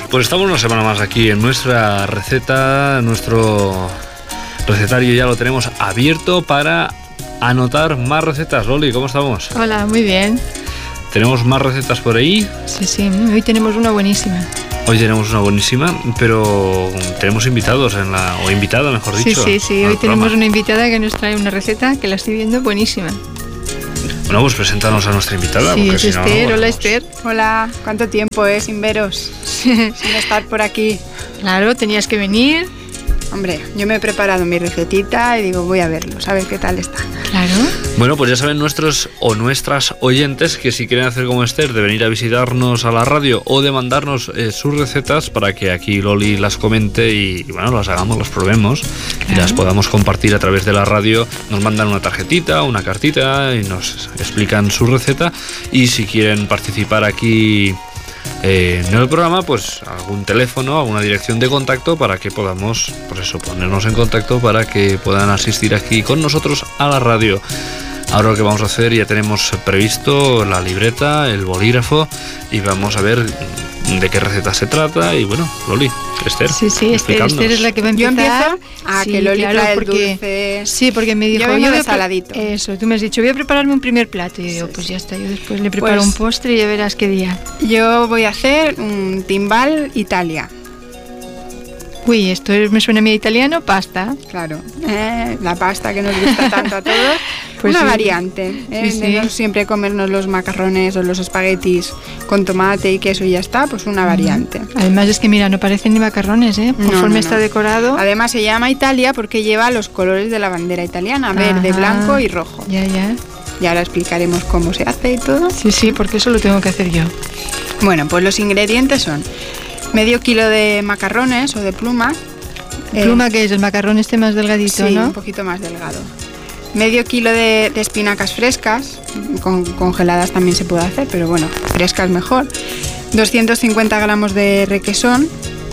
Pues estamos una semana más aquí en nuestra receta, nuestro recetario ya lo tenemos abierto para anotar más recetas. Loli, ¿cómo estamos? Hola, muy bien. ¿Tenemos más recetas por ahí? Sí, hoy tenemos una buenísima. Hoy tenemos una buenísima, pero tenemos invitados o invitada, mejor dicho. Sí, hoy tenemos una invitada que nos trae una receta que la estoy viendo buenísima. Bueno, pues preséntanos a nuestra invitada. Sí, porque es si Esther. no, Hola, Esther. Hola, ¿cuánto tiempo sin veros? Sin estar por aquí. Claro, tenías que venir. Hombre, yo me he preparado mi recetita y digo, voy a verlos, a ver qué tal está. Claro. Bueno, pues ya saben nuestros o nuestras oyentes que si quieren hacer como Esther, de venir a visitarnos a la radio o de mandarnos sus recetas para que aquí Loli las comente y bueno, las hagamos, las probemos, claro, y las podamos compartir a través de la radio. Nos mandan una tarjetita, una cartita y nos explican su receta, y si quieren participar aquí en el programa, pues algún teléfono, alguna dirección de contacto para que podamos, pues eso, ponernos en contacto para que puedan asistir aquí con nosotros a la radio. Ahora lo que vamos a hacer, ya tenemos previsto la libreta, el bolígrafo, y vamos a ver de qué receta se trata. Y bueno, Loli, Esther. Sí, Esther es la que va a empezar. ¿Yo empiezo? Sí, que Loli trae el porque, dulce. Sí, porque me dijo, yo de saladito. Eso, tú me has dicho, voy a prepararme un primer plato. Y yo digo, pues ya está, yo después le preparo un postre y ya verás qué día. Yo voy a hacer un timbal Italia. Uy, esto me suena a mí italiano, pasta. Claro, la pasta que nos gusta tanto a todos. Pues una variante, de no siempre comernos los macarrones o los espaguetis con tomate y queso y ya está, pues una variante. Además es que mira, no parecen ni macarrones, conforme está decorado. Además se llama Italia porque lleva los colores de la bandera italiana, verde, blanco y rojo. Ya. Y ahora explicaremos cómo se hace y todo. Sí, porque eso lo tengo que hacer yo. Bueno, pues los ingredientes son medio kilo de macarrones o de pluma. ¿Pluma qué es? El macarrón este más delgadito, sí, ¿no? Un poquito más delgado. Medio kilo de espinacas frescas, congeladas también se puede hacer, pero bueno, frescas mejor. 250 gramos de requesón.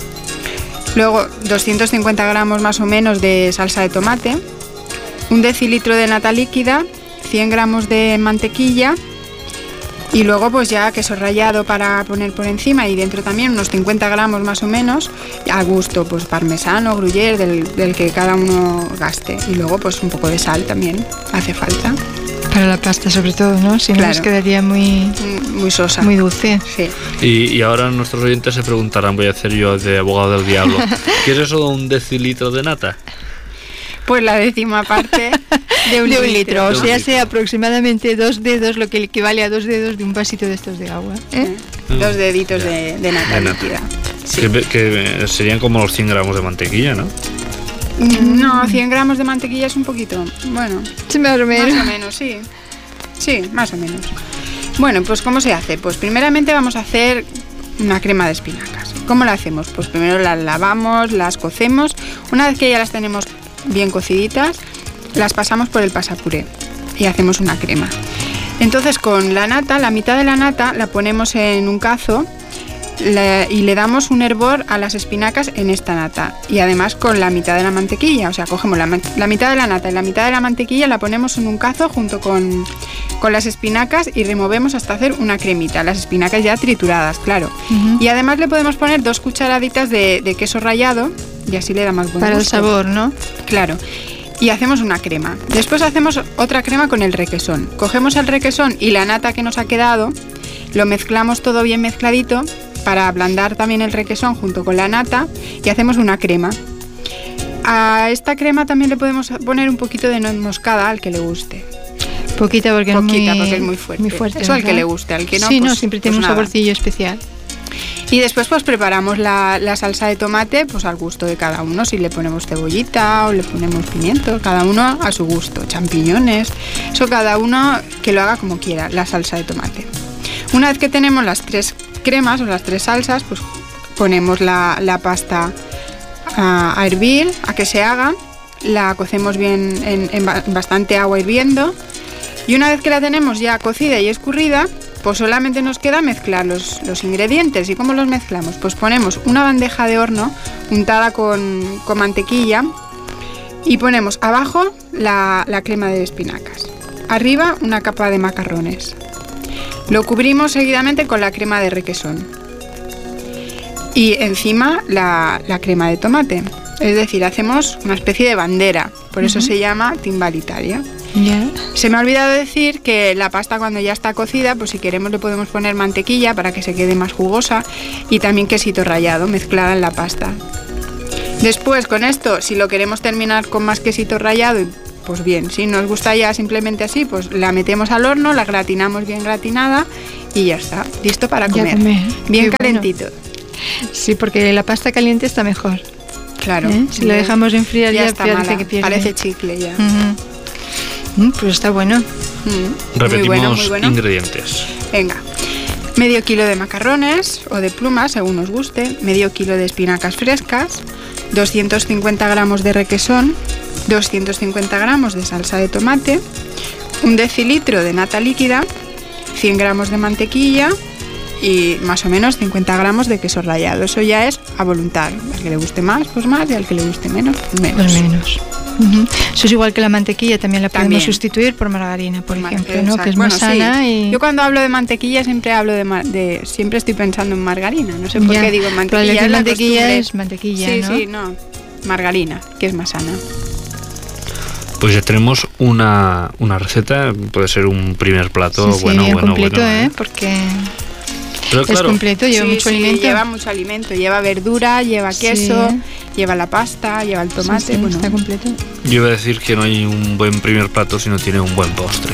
Luego 250 gramos más o menos de salsa de tomate. 1 decilitro de nata líquida. 100 gramos de mantequilla. Y luego pues ya queso rallado para poner por encima, y dentro también unos 50 gramos más o menos, a gusto, pues parmesano, gruyère, del que cada uno gaste. Y luego pues un poco de sal también hace falta. Para la pasta sobre todo, ¿no? Si no, nos quedaría muy sosa. Muy dulce. Sí. Y ahora nuestros oyentes se preguntarán, voy a hacer yo de abogado del diablo, ¿qué es eso de 1 decilitro de nata? Pues la décima parte de un litro. O sea, aproximadamente 2 dedos, lo que equivale a 2 dedos de un vasito de estos de agua. 2 deditos de nata líquida. Sí. Que serían como los 100 gramos de mantequilla, ¿no? No, 100 gramos de mantequilla es un poquito. Bueno, sí, más o menos, sí. Sí, más o menos. Bueno, pues ¿cómo se hace? Pues primeramente vamos a hacer una crema de espinacas. ¿Cómo la hacemos? Pues primero las lavamos, las cocemos. Una vez que ya las tenemos bien cociditas, las pasamos por el pasapuré y hacemos una crema. Entonces con la nata, la mitad de la nata la ponemos en un cazo y le damos un hervor a las espinacas en esta nata, y además con la mitad de la mantequilla, o sea, cogemos la mitad de la nata y la mitad de la mantequilla, la ponemos en un cazo junto con las espinacas y removemos hasta hacer una cremita, las espinacas ya trituradas, claro. Y además le podemos poner 2 cucharaditas de queso rallado, y así le da más buen para gusto. El sabor, ¿no? Claro. Y hacemos una crema. Después hacemos otra crema con el requesón. Cogemos el requesón y la nata que nos ha quedado, lo mezclamos todo bien mezcladito para ablandar también el requesón junto con la nata, y hacemos una crema. A esta crema también le podemos poner un poquito de nuez moscada al que le guste. Poquita porque es muy fuerte. Eso al que le guste, al que no, sí, pues, no, siempre tiene un saborcillo especial. Y después pues preparamos la salsa de tomate pues al gusto de cada uno, si le ponemos cebollita o le ponemos pimiento, cada uno a su gusto, champiñones, eso cada uno que lo haga como quiera, la salsa de tomate. Una vez que tenemos las 3 cremas o las 3 salsas, pues ponemos la pasta a hervir, a que se haga, la cocemos bien en bastante agua hirviendo, y una vez que la tenemos ya cocida y escurrida, pues solamente nos queda mezclar los ingredientes. ¿Y cómo los mezclamos? Pues ponemos una bandeja de horno untada con mantequilla y ponemos abajo la crema de espinacas, arriba una capa de macarrones. Lo cubrimos seguidamente con la crema de requesón. y encima la crema de tomate. Es decir, hacemos una especie de bandera, por eso se llama Timbal Italia. Ya. Se me ha olvidado decir que la pasta cuando ya está cocida, pues si queremos le podemos poner mantequilla para que se quede más jugosa y también quesito rallado mezclada en la pasta. Después con esto, si lo queremos terminar con más quesito rallado, pues bien, si nos gusta ya simplemente así, pues la metemos al horno, la gratinamos bien gratinada y ya está, listo para comer. Bien qué calentito. Bueno. Sí, porque la pasta caliente está mejor. Claro. Si la dejamos enfriar ya está parece mala, que pierde. parece chicle ya. Pues está bueno. Repetimos muy bueno. ingredientes. Venga, medio kilo de macarrones o de plumas, según os guste, medio kilo de espinacas frescas, 250 gramos de requesón, 250 gramos de salsa de tomate, 1 decilitro de nata líquida, 100 gramos de mantequilla y más o menos 50 gramos de queso rallado. Eso ya es a voluntad. Al que le guste más, pues más, y al que le guste menos, pues menos. Pues menos. Eso es igual que la mantequilla, también la podemos sustituir por margarina, por ejemplo, ¿no? Que es más sana. Sí. Y... Yo cuando hablo de mantequilla siempre hablo siempre estoy pensando en margarina. No sé por qué digo mantequilla. La mantequilla es mantequilla, sí, ¿no? Sí, no. Margarina, que es más sana. Pues ya tenemos una receta, puede ser un primer plato bueno, completo, porque pero claro, es completo, lleva mucho alimento. Lleva mucho alimento, lleva verdura, lleva queso, lleva la pasta, lleva el tomate. Sí, está completo. Yo iba a decir que no hay un buen primer plato si no tiene un buen postre.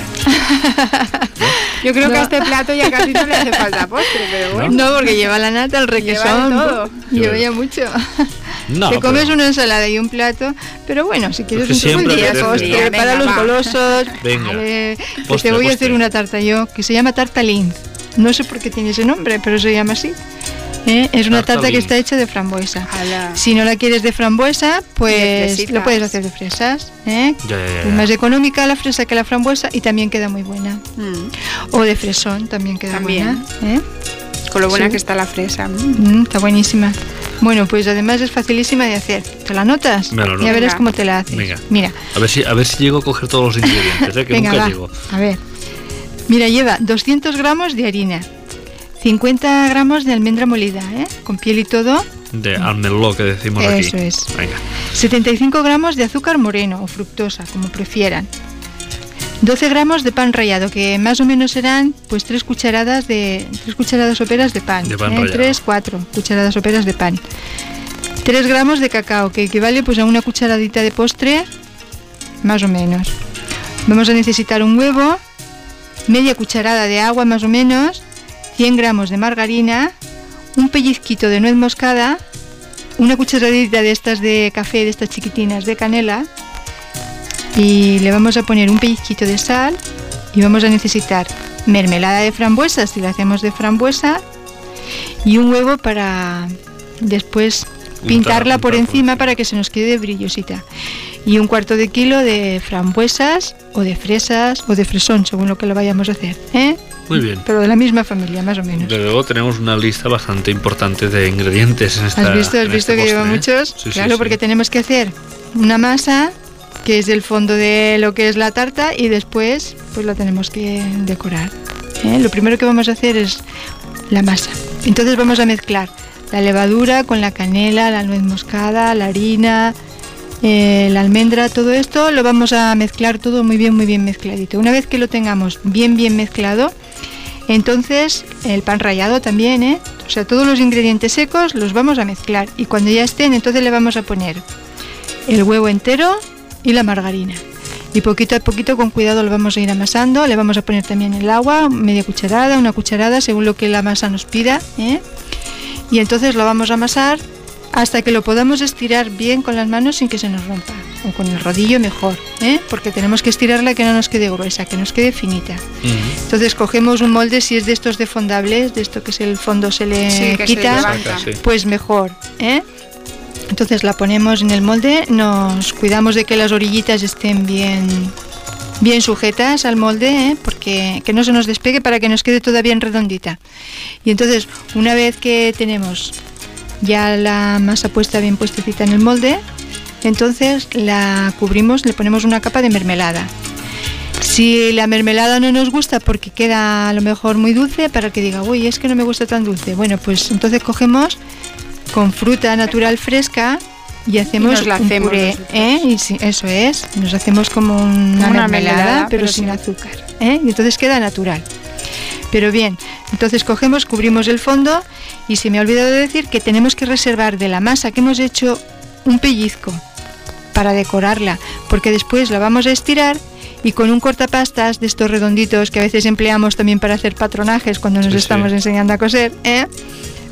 Yo creo que a este plato ya casi no le hace falta postre, pero bueno. No, porque lleva la nata, el requesón, todo. Lleva ya mucho. No, te comes una ensalada y un plato, pero bueno, si quieres un día postre para los golosos, venga, pues te voy a hacer una tarta yo, que se llama tarta Lindt. No sé por qué tiene ese nombre, pero se llama así. Es una tarta que está hecha de frambuesa. Si no la quieres de frambuesa, pues lo puedes hacer de fresas. Es más económica la fresa que la frambuesa y también queda muy buena. O de fresón también queda buena. Con lo buena que está la fresa. Está buenísima. Bueno, pues además es facilísima de hacer. ¿Te la notas? Ya verás cómo te la haces. Venga. Mira. A ver si llego a coger todos los ingredientes, que nunca llego. A ver. Mira, lleva 200 gramos de harina, 50 gramos de almendra molida, con piel y todo. De almendró que decimos aquí. Eso es. Venga. 75 gramos de azúcar moreno o fructosa, como prefieran. 12 gramos de pan rallado, que más o menos serán pues 3 cucharadas soperas de pan. De pan rallado. 3-4 cucharadas soperas de pan. 3 gramos de cacao, que equivale pues a una cucharadita de postre, más o menos. Vamos a necesitar un huevo, media cucharada de agua más o menos, 100 gramos de margarina, un pellizquito de nuez moscada, una cucharadita de estas de café, de estas chiquitinas de canela, y le vamos a poner un pellizquito de sal y vamos a necesitar mermelada de frambuesa, si la hacemos de frambuesa, y un huevo para después pintarla por encima para que se nos quede brillosita. Y un cuarto de kilo de frambuesas o de fresas o de fresón, según lo que lo vayamos a hacer. Muy bien. Pero de la misma familia, más o menos. Desde luego tenemos una lista bastante importante de ingredientes en esta. ¿Has visto que lleva muchos? Sí, claro, porque tenemos que hacer una masa que es del fondo de lo que es la tarta y después pues la tenemos que decorar. Lo primero que vamos a hacer es la masa. Entonces vamos a mezclar la levadura con la canela, la nuez moscada, la harina, la almendra, todo esto lo vamos a mezclar todo muy bien mezcladito. Una vez que lo tengamos bien mezclado, entonces el pan rallado también, o sea, todos los ingredientes secos los vamos a mezclar y cuando ya estén, entonces le vamos a poner el huevo entero y la margarina. Y poquito a poquito, con cuidado, lo vamos a ir amasando. Le vamos a poner también el agua, media cucharada, una cucharada, según lo que la masa nos pida, Y entonces lo vamos a amasar hasta que lo podamos estirar bien con las manos sin que se nos rompa. O con el rodillo mejor, porque tenemos que estirarla que no nos quede gruesa, que nos quede finita. Entonces cogemos un molde, si es de estos defondables, de esto que es el fondo se le quita, pues mejor, Entonces la ponemos en el molde, nos cuidamos de que las orillitas estén bien sujetas al molde, porque que no se nos despegue para que nos quede toda bien redondita. Y entonces, una vez que tenemos ya la masa puesta bien puestecita en el molde, entonces la cubrimos, le ponemos una capa de mermelada. Si la mermelada no nos gusta porque queda a lo mejor muy dulce, para que diga, uy, es que no me gusta tan dulce, bueno, pues entonces cogemos con fruta natural fresca y hacemos nos la un hacemos puré, nosotros. Y sí, eso es, nos hacemos como una mermelada, pero sin azúcar, y entonces queda natural. Pero bien, entonces cubrimos el fondo y se me ha olvidado de decir que tenemos que reservar de la masa que hemos hecho un pellizco para decorarla, porque después la vamos a estirar y con un cortapastas de estos redonditos que a veces empleamos también para hacer patronajes cuando nos estamos enseñando a coser,